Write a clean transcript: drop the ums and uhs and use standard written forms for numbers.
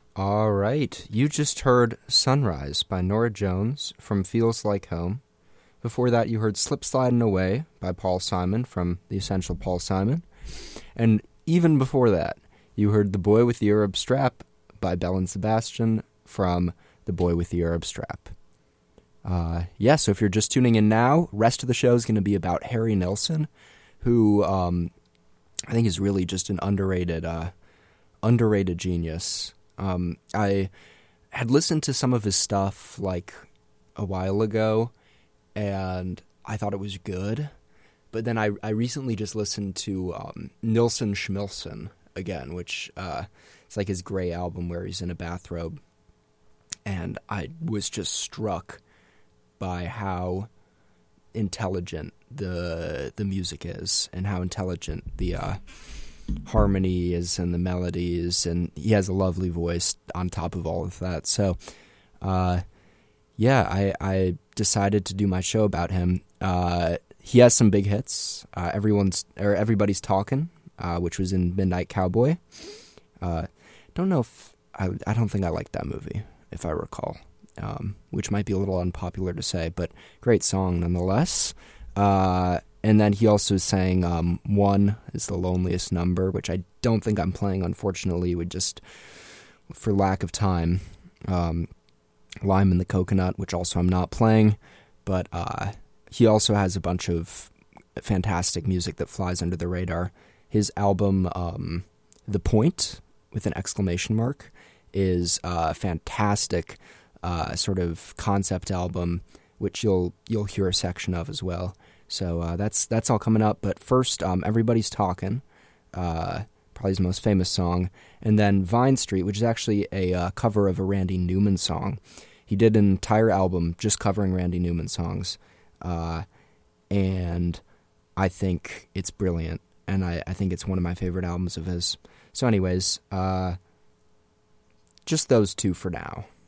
All right, you just heard Sunrise by Nora Jones from Feels Like Home. Before that, you heard Slip Sliding Away by Paul Simon from The Essential Paul Simon. And even before that, you heard The Boy with the Arab Strap by Belle and Sebastian from The Boy with the Arab Strap. So if you're just tuning in now, rest of the show is going to be about Harry Nilsson, who I think is really just an underrated genius. I had listened to some of his stuff like a while ago, and I thought it was good. But then I recently just listened to Nilsson Schmilsson again, which it's like his gray album where he's in a bathrobe. And I was just struck by how intelligent the music is and how intelligent the harmonies and the melodies, and he has a lovely voice on top of all of that. So, I decided to do my show about him. He has some big hits. Everybody's Talking, which was in Midnight Cowboy. I don't think I liked that movie, if I recall, which might be a little unpopular to say, but great song nonetheless. And then he also sang One is the Loneliest Number, which I don't think I'm playing, unfortunately, for lack of time. Lime and the Coconut, which also I'm not playing. But he also has a bunch of fantastic music that flies under the radar. His album, The Point, with an exclamation mark, is a fantastic sort of concept album, which you'll hear a section of as well. So that's all coming up. But first, Everybody's Talking, probably his most famous song, and then Vine Street, which is actually a cover of a Randy Newman song. He did an entire album just covering Randy Newman songs, and I think it's brilliant, and I think it's one of my favorite albums of his. So anyways, just those two for now.